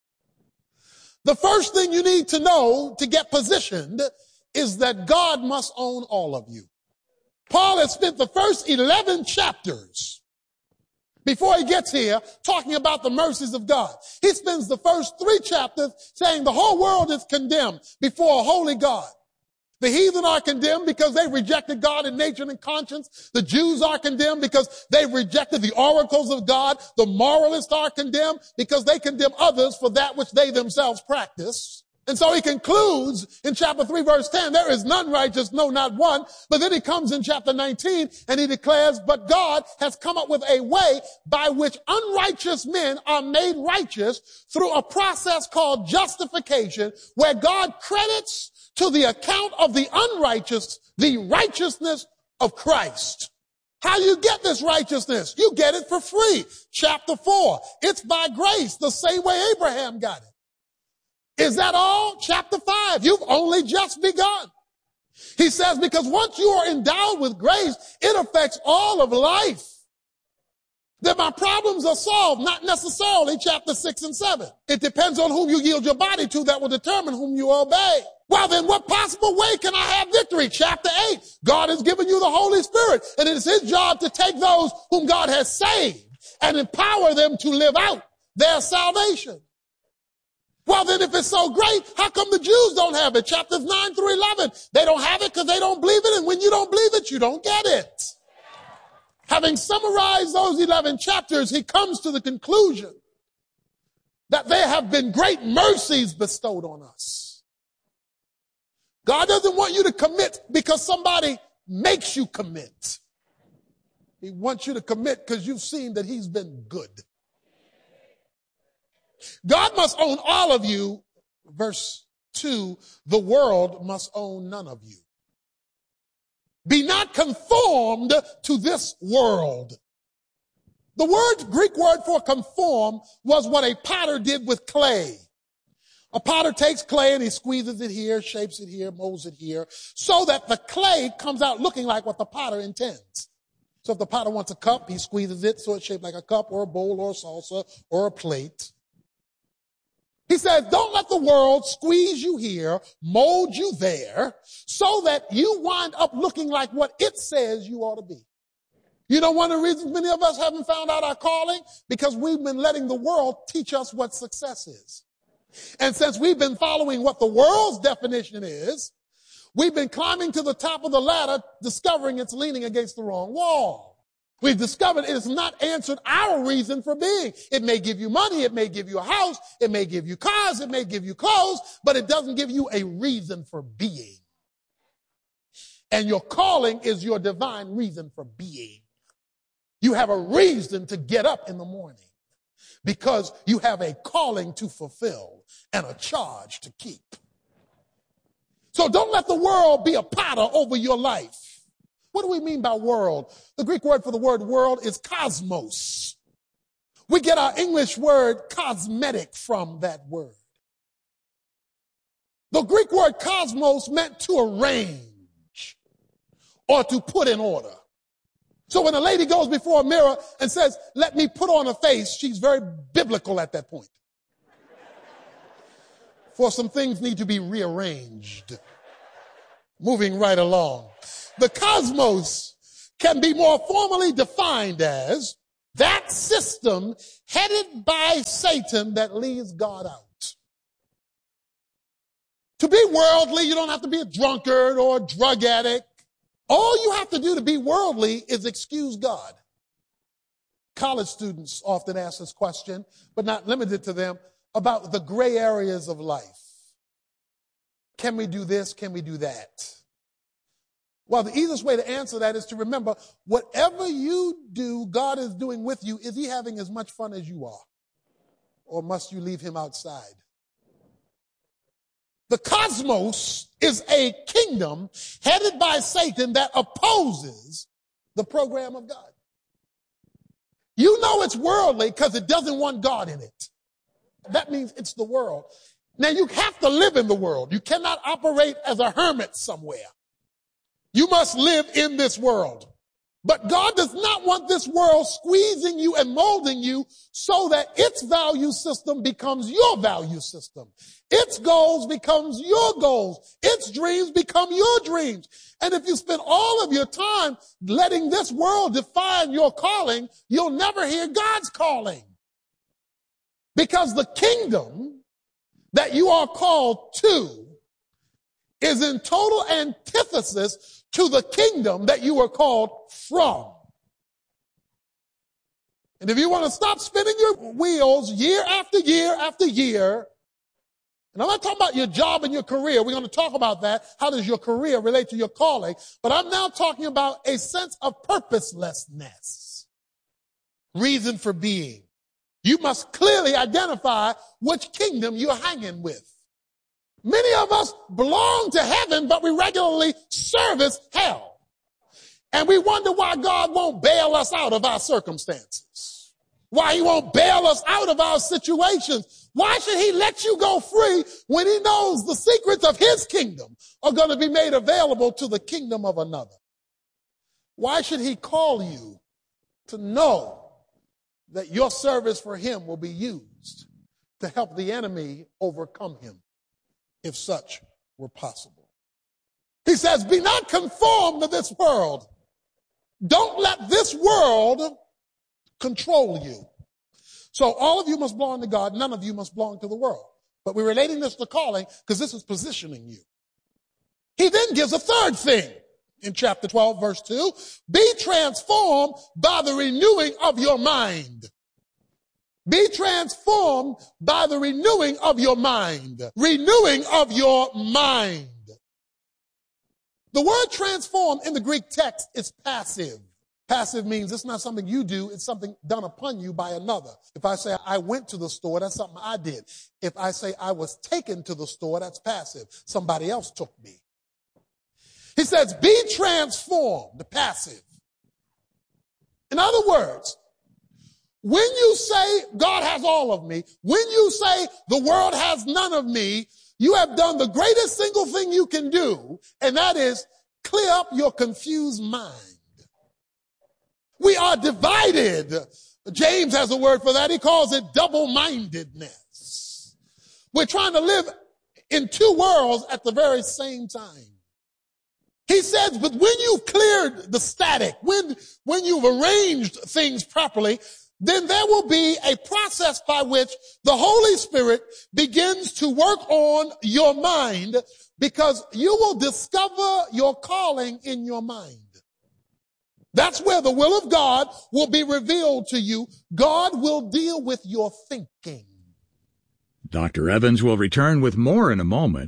the first thing you need to know to get positioned is that God must own all of you. Paul has spent the first eleven chapters before he gets here talking about the mercies of God. He spends the first three chapters saying the whole world is condemned before a holy God. The heathen are condemned because they rejected God in nature and conscience. The Jews are condemned because they rejected the oracles of God. The moralists are condemned because they condemn others for that which they themselves practice. And so he concludes in chapter three, verse ten, there is none righteous, no, not one. But then he comes in chapter nineteen and he declares, but God has come up with a way by which unrighteous men are made righteous through a process called justification, where God credits to the account of the unrighteous the righteousness of Christ. How you get this righteousness? You get it for free. Chapter four, it's by grace, the same way Abraham got it. Is that all? Chapter five, you've only just begun. He says, because once you are endowed with grace, it affects all of life. That my problems are solved, not necessarily chapter six and seven. It depends on whom you yield your body to that will determine whom you obey. Well, then what possible way can I have victory? Chapter eight, God has given you the Holy Spirit, and it is his job to take those whom God has saved and empower them to live out their salvation. Well, then if it's so great, how come the Jews don't have it? Chapters nine through eleven, they don't have it because they don't believe it, and when you don't believe it, you don't get it. Having summarized those eleven chapters, he comes to the conclusion that there have been great mercies bestowed on us. God doesn't want you to commit because somebody makes you commit. He wants you to commit because you've seen that he's been good. God must own all of you. Verse two, the world must own none of you. Be not conformed to this world. The word, Greek word for conform, was what a potter did with clay. A potter takes clay and he squeezes it here, shapes it here, molds it here, so that the clay comes out looking like what the potter intends. So if the potter wants a cup, he squeezes it so it's shaped like a cup or a bowl or a saucer or a plate. He says, don't let the world squeeze you here, mold you there, so that you wind up looking like what it says you ought to be. You know one of the reasons many of us haven't found out our calling? Because we've been letting the world teach us what success is. And since we've been following what the world's definition is, we've been climbing to the top of the ladder, discovering it's leaning against the wrong wall. We've discovered it has not answered our reason for being. It may give you money, it may give you a house, it may give you cars, it may give you clothes, but it doesn't give you a reason for being. And your calling is your divine reason for being. You have a reason to get up in the morning because you have a calling to fulfill and a charge to keep. So don't let the world be a potter over your life. What do we mean by world? The Greek word for the word world is cosmos. We get our English word cosmetic from that word. The Greek word cosmos meant to arrange or to put in order. So when a lady goes before a mirror and says, let me put on a face, she's very biblical at that point. For some things need to be rearranged. Moving right along. The cosmos can be more formally defined as that system headed by Satan that leaves God out. To be worldly, you don't have to be a drunkard or a drug addict. All you have to do to be worldly is excuse God. College students often ask this question, but not limited to them, about the gray areas of life. Can we do this? Can we do that? Well, the easiest way to answer that is to remember, whatever you do, God is doing with you. Is he having as much fun as you are? Or must you leave him outside? The cosmos is a kingdom headed by Satan that opposes the program of God. You know it's worldly because it doesn't want God in it. That means it's the world. Now you have to live in the world. You cannot operate as a hermit somewhere. You must live in this world. But God does not want this world squeezing you and molding you so that its value system becomes your value system. Its goals becomes your goals. Its dreams become your dreams. And if you spend all of your time letting this world define your calling, you'll never hear God's calling. Because the kingdom that you are called to is in total antithesis to the kingdom that you were called from. And if you want to stop spinning your wheels year after year after year, and I'm not talking about your job and your career. We're going to talk about that. How does your career relate to your calling? But I'm now talking about a sense of purposelessness. Reason for being. You must clearly identify which kingdom you're hanging with. Many of us belong to heaven, but we regularly service hell. And we wonder why God won't bail us out of our circumstances. Why he won't bail us out of our situations. Why should he let you go free when he knows the secrets of his kingdom are going to be made available to the kingdom of another? Why should he call you to know that your service for him will be used to help the enemy overcome him, if such were possible? He says, be not conformed to this world. Don't let this world control you. So all of you must belong to God. None of you must belong to the world. But we're relating this to calling because this is positioning you. He then gives a third thing in chapter twelve, verse two. Be transformed by the renewing of your mind. Be transformed by the renewing of your mind. Renewing of your mind. The word transform in the Greek text is passive. Passive means it's not something you do, it's something done upon you by another. If I say I went to the store, that's something I did. If I say I was taken to the store, that's passive. Somebody else took me. He says, be transformed, the passive. In other words, when you say God has all of me, when you say the world has none of me, you have done the greatest single thing you can do, and that is clear up your confused mind. We are divided. James has a word for that. He calls it double-mindedness. We're trying to live in two worlds at the very same time. He says, but when you've cleared the static, when, when you've arranged things properly, then there will be a process by which the Holy Spirit begins to work on your mind, because you will discover your calling in your mind. That's where the will of God will be revealed to you. God will deal with your thinking. Doctor Evans will return with more in a moment.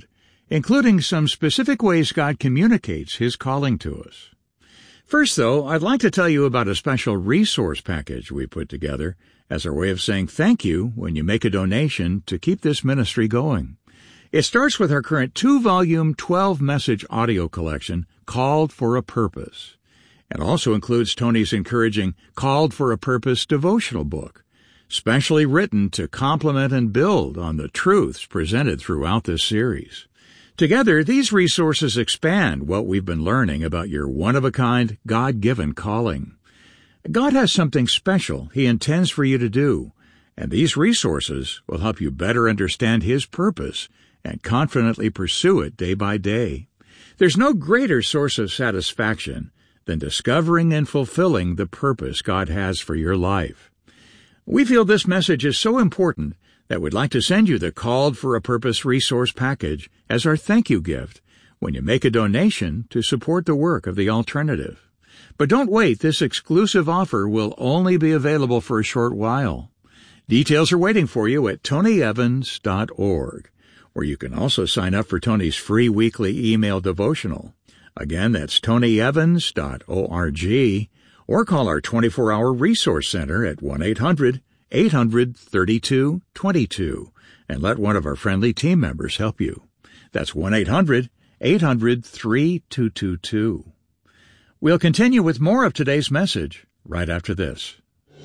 including some specific ways God communicates His calling to us. First, though, I'd like to tell you about a special resource package we put together as our way of saying thank you when you make a donation to keep this ministry going. It starts with our current two-volume, twelve-message audio collection, Called for a Purpose. It also includes Tony's encouraging Called for a Purpose devotional book, specially written to complement and build on the truths presented throughout this series. Together, these resources expand what we've been learning about your one-of-a-kind, God-given calling. God has something special He intends for you to do, and these resources will help you better understand His purpose and confidently pursue it day by day. There's no greater source of satisfaction than discovering and fulfilling the purpose God has for your life. We feel this message is so important that we'd like to send you the Called for a Purpose resource package as our thank you gift when you make a donation to support the work of the alternative. But don't wait, this exclusive offer will only be available for a short while. Details are waiting for you at tony evans dot org, where you can also sign up for Tony's free weekly email devotional. Again, that's tony evans dot org, or call our twenty-four hour resource center at one eight hundred eight hundred thirty-two twenty-two and let one of our friendly team members help you. That's one eight hundred eight hundred thirty-two twenty-two. We'll continue with more of today's message right after this.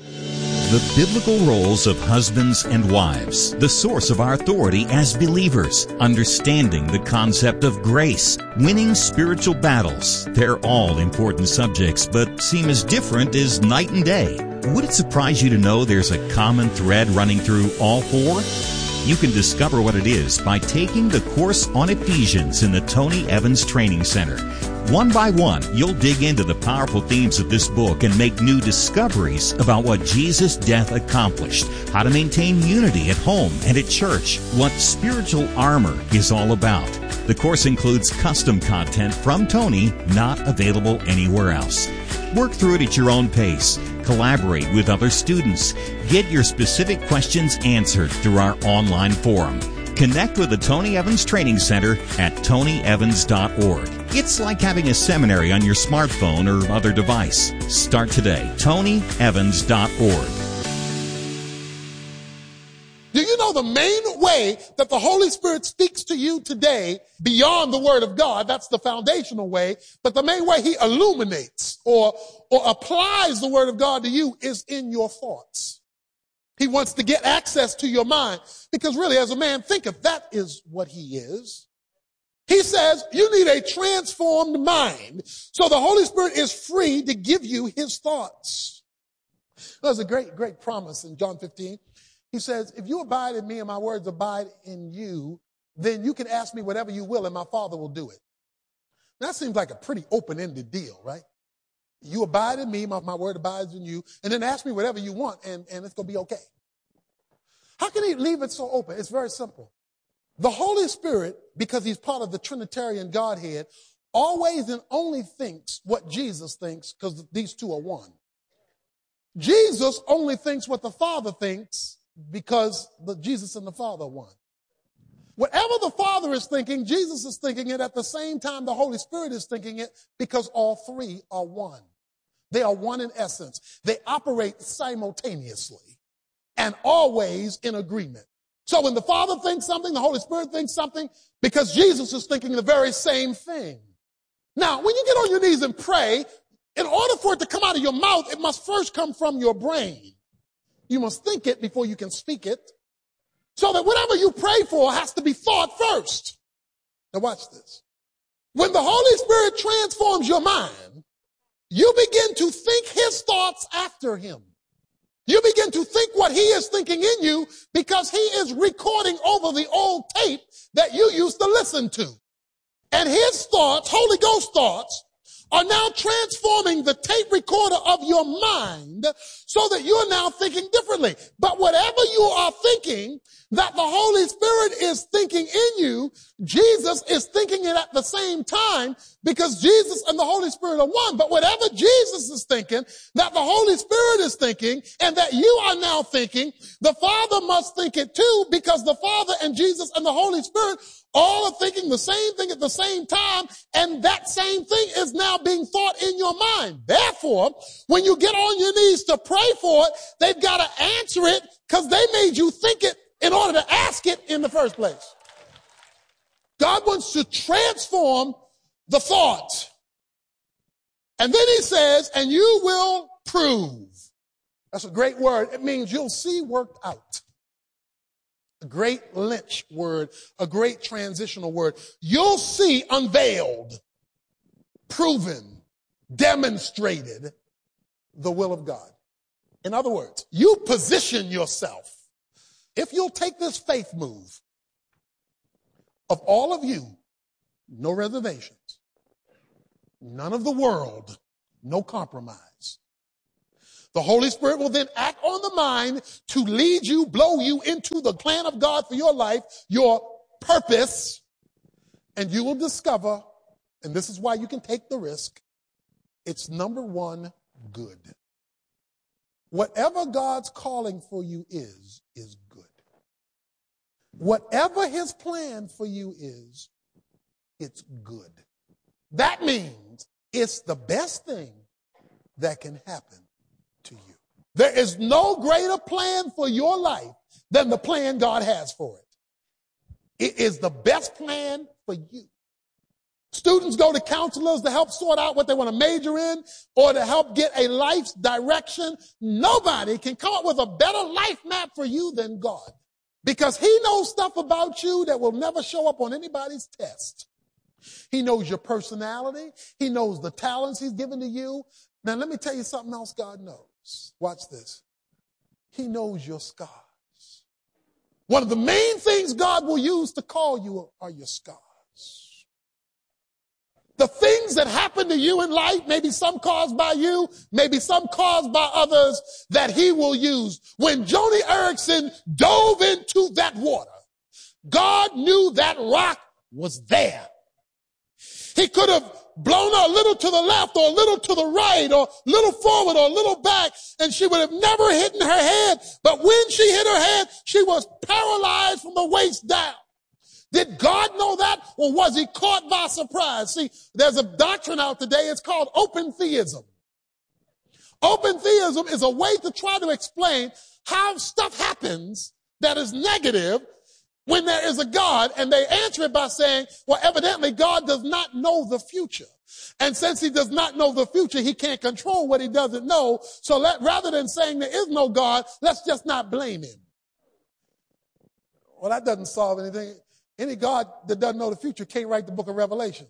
The biblical roles of husbands and wives, the source of our authority as believers, understanding the concept of grace, winning spiritual battles. They're all important subjects, but seem as different as night and day. Would it surprise you to know there's a common thread running through all four? You can discover what it is by taking the course on Ephesians in the Tony Evans Training Center. One by one, you'll dig into the powerful themes of this book and make new discoveries about what Jesus' death accomplished, how to maintain unity at home and at church, what spiritual armor is all about. The course includes custom content from Tony, not available anywhere else. Work through it at your own pace. Collaborate with other students. Get your specific questions answered through our online forum. Connect with the Tony Evans Training Center at tony evans dot org. It's like having a seminary on your smartphone or other device. Start today. tony evans dot org. Do you know the main way that the Holy Spirit speaks to you today beyond the Word of God? That's the foundational way. But the main way He illuminates or, or applies the Word of God to you is in your thoughts. He wants to get access to your mind because really, as a man thinketh, that is what he is. He says you need a transformed mind. So the Holy Spirit is free to give you His thoughts. There's a great, great promise in John fifteen. He says, if you abide in me and my words abide in you, then you can ask me whatever you will and my Father will do it. That seems like a pretty open-ended deal, right? You abide in me, my, my word abides in you, and then ask me whatever you want and, and it's going to be okay. How can He leave it so open? It's very simple. The Holy Spirit, because He's part of the Trinitarian Godhead, always and only thinks what Jesus thinks because these two are one. Jesus only thinks what the Father thinks because the Jesus and the Father are one. Whatever the Father is thinking, Jesus is thinking it at the same time the Holy Spirit is thinking it because all three are one. They are one in essence. They operate simultaneously and always in agreement. So when the Father thinks something, the Holy Spirit thinks something because Jesus is thinking the very same thing. Now, when you get on your knees and pray, in order for it to come out of your mouth, it must first come from your brain. You must think it before you can speak it. So that whatever you pray for has to be thought first. Now watch this. When the Holy Spirit transforms your mind, you begin to think His thoughts after Him. You begin to think what He is thinking in you because He is recording over the old tape that you used to listen to. And His thoughts, Holy Ghost thoughts, are now transforming the tape recorder of your mind so that you're now thinking differently. But whatever you are thinking that the Holy Spirit is thinking in you, Jesus is thinking it at the same time because Jesus and the Holy Spirit are one. But whatever Jesus is thinking, that the Holy Spirit is thinking, and that you are now thinking, the Father must think it too, because the Father and Jesus and the Holy Spirit all are thinking the same thing at the same time, and that same thing is now being thought in your mind. Therefore, when you get on your knees to pray for it, they've got to answer it because they made you think it in order to ask it in the first place. God wants to transform the thought. And then he says, and you will prove. That's a great word. It means you'll see worked out. A great Lynch word, a great transitional word. You'll see unveiled, proven, demonstrated the will of God. In other words, you position yourself. If you'll take this faith move, of all of you, no reservations, none of the world, no compromise. The Holy Spirit will then act on the mind to lead you, blow you into the plan of God for your life, your purpose, and you will discover, and this is why you can take the risk, it's number one, good. Whatever God's calling for you is, is good. Whatever his plan for you is, it's good. That means it's the best thing that can happen to you. There is no greater plan for your life than the plan God has for it. It is the best plan for you. Students go to counselors to help sort out what they want to major in or to help get a life's direction. Nobody can come up with a better life map for you than God. Because he knows stuff about you that will never show up on anybody's test. He knows your personality. He knows the talents he's given to you. Now, let me tell you something else God knows. Watch this. He knows your scars. One of the main things God will use to call you are your scars. The things that happen to you in life, maybe some caused by you, maybe some caused by others, that he will use. When Joni Eareckson dove into that water, God knew that rock was there. He could have blown her a little to the left or a little to the right or a little forward or a little back, and she would have never hit her head. But when she hit her head, she was paralyzed from the waist down. Did God know that, or was he caught by surprise? See, there's a doctrine out today, it's called open theism. Open theism is a way to try to explain how stuff happens that is negative when there is a God, and they answer it by saying, well, evidently God does not know the future. And since he does not know the future, he can't control what he doesn't know. So let, rather than saying there is no God, let's just not blame him. Well, that doesn't solve anything. Any God that doesn't know the future can't write the book of Revelation.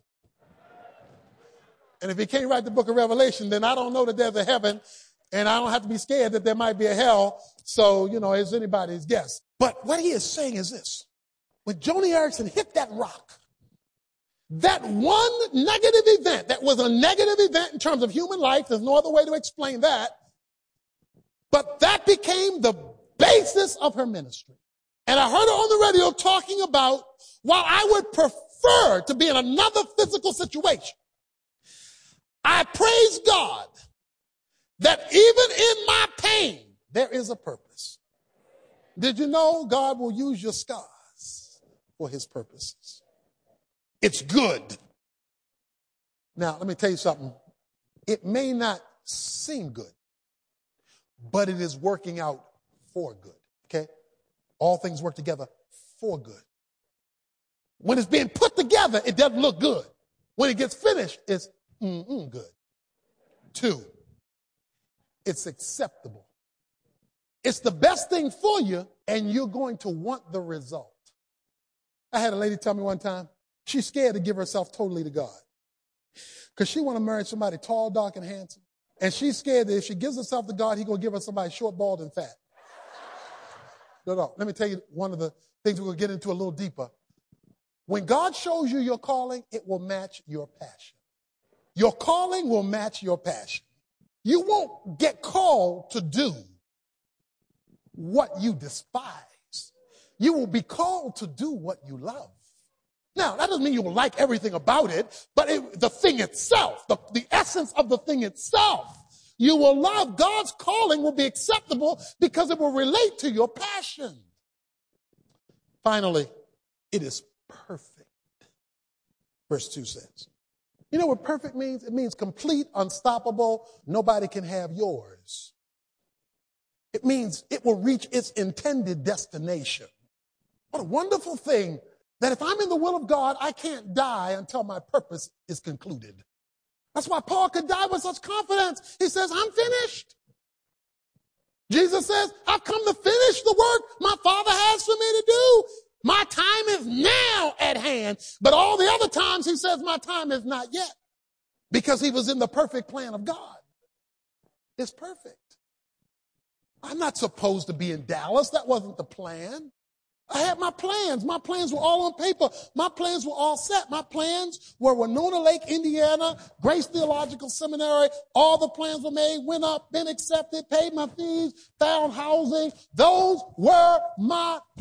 And if he can't write the book of Revelation, then I don't know that there's a heaven, and I don't have to be scared that there might be a hell. So, you know, it's anybody's guess. But what he is saying is this. When Joni Eareckson hit that rock, that one negative event, that was a negative event in terms of human life, there's no other way to explain that, but that became the basis of her ministry. And I heard her on the radio talking about, while I would prefer to be in another physical situation, I praise God that even in my pain, there is a purpose. Did you know God will use your scars for his purposes? It's good. Now, let me tell you something. It may not seem good, but it is working out for good, okay? All things work together for good. When it's being put together, it doesn't look good. When it gets finished, it's mm-mm good. Two, it's acceptable. It's the best thing for you, and you're going to want the result. I had a lady tell me one time, she's scared to give herself totally to God because she want to marry somebody tall, dark, and handsome. And she's scared that if she gives herself to God, he's going to give her somebody short, bald, and fat. No, no. Let me tell you one of the things we're going to get into a little deeper. When God shows you your calling, it will match your passion. Your calling will match your passion. You won't get called to do what you despise. You will be called to do what you love. Now, that doesn't mean you will like everything about it, but it, the thing itself, the, the essence of the thing itself, you will love. God's calling will be acceptable because it will relate to your passion. Finally, it is perfect. Verse two says, you know what perfect means? It means complete, unstoppable. Nobody can have yours. It means it will reach its intended destination. What a wonderful thing that if I'm in the will of God, I can't die until my purpose is concluded. That's why Paul could die with such confidence. He says, I'm finished. Jesus says, I've come to finish the work my Father has for me to do. My time is now at hand. But all the other times he says, my time is not yet. Because he was in the perfect plan of God. It's perfect. I'm not supposed to be in Dallas. That wasn't the plan. I had my plans. My plans were all on paper. My plans were all set. My plans were Winona Lake, Indiana, Grace Theological Seminary. All the plans were made, went up, been accepted, paid my fees, found housing. Those were my plans.